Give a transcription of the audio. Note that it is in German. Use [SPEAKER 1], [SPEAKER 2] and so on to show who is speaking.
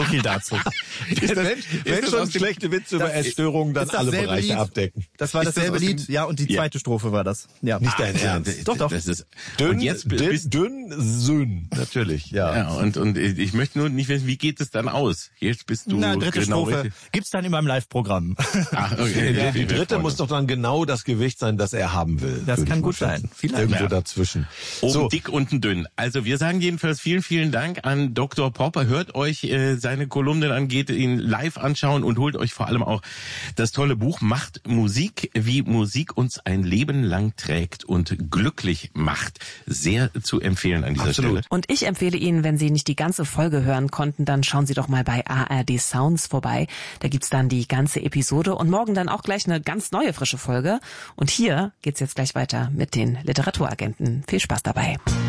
[SPEAKER 1] viel dazu.
[SPEAKER 2] Wenn schon schlechte Witze über Essstörungen, dann alle Bereiche
[SPEAKER 1] Lied
[SPEAKER 2] abdecken.
[SPEAKER 1] Das war dasselbe Lied, ja, und die zweite Strophe war das. Ja.
[SPEAKER 2] Nicht dein Ernst.
[SPEAKER 1] Doch.
[SPEAKER 3] Das ist
[SPEAKER 2] Dünn, Sünn, natürlich, ja.
[SPEAKER 3] Und ich möchte nur nicht wissen, wie geht es dann aus? Jetzt bist du
[SPEAKER 1] dritte Strophe
[SPEAKER 3] richtig.
[SPEAKER 1] gibt's dann immer im Live-Programm.
[SPEAKER 3] Ach, okay.
[SPEAKER 2] Die dritte muss doch dann genau das Gewicht sein, das er haben will.
[SPEAKER 1] Das kann gut sein.
[SPEAKER 2] Vielleicht. Irgendwo dazwischen.
[SPEAKER 3] Oben dick, unten dünn. Also wir sagen jedenfalls vielen, vielen Dank an Dr. Popper. Hört euch seine Kolumnen an, geht ihn live anschauen und holt euch vor allem auch das tolle Buch Macht Musik, wie Musik uns ein Leben lang trägt und glücklich macht. Sehr zu empfehlen an dieser Stelle.
[SPEAKER 4] Und ich empfehle Ihnen, wenn Sie nicht die ganze Folge hören konnten, dann schauen Sie doch mal bei ARD Sounds vorbei. Da gibt's dann die ganze Episode und morgen dann auch gleich eine ganz neue, frische Folge. Und hier geht's jetzt gleich weiter mit den Literaturagenten. Viel Spaß dabei.